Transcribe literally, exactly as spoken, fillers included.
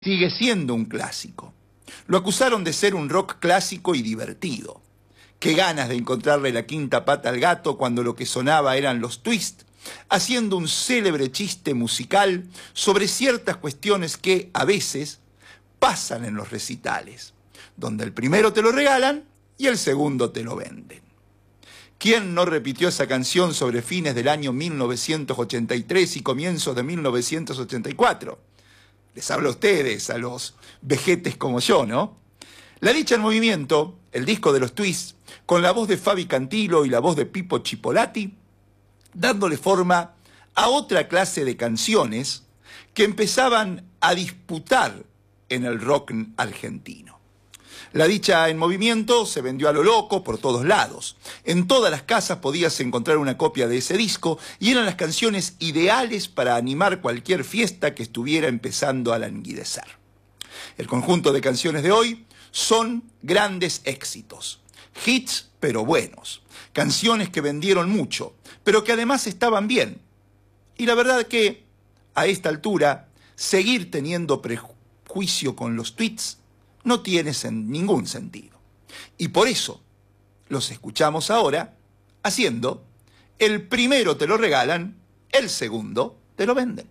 sigue siendo un clásico. Lo acusaron de ser un rock clásico y divertido. Qué ganas de encontrarle la quinta pata al gato cuando lo que sonaba eran los Twist, haciendo un célebre chiste musical sobre ciertas cuestiones que, a veces, pasan en los recitales, donde el primero te lo regalan y el segundo te lo venden. ¿Quién no repitió esa canción sobre fines del año mil novecientos ochenta y tres y comienzos de mil novecientos ochenta y cuatro? Les hablo a ustedes, a los vejetes como yo, ¿no? La dicha en movimiento, el disco de los Twist, con la voz de Fabi Cantilo y la voz de Pipo Chipolati, dándole forma a otra clase de canciones que empezaban a disputar en el rock argentino. La dicha en movimiento se vendió a lo loco por todos lados. En todas las casas podías encontrar una copia de ese disco y eran las canciones ideales para animar cualquier fiesta que estuviera empezando a languidecer. El conjunto de canciones de hoy son grandes éxitos, hits pero buenos, canciones que vendieron mucho, pero que además estaban bien. Y la verdad que, a esta altura, seguir teniendo prejuicio con los tweets no tiene ningún sentido. Y por eso los escuchamos ahora haciendo el primero te lo regalan, el segundo te lo venden.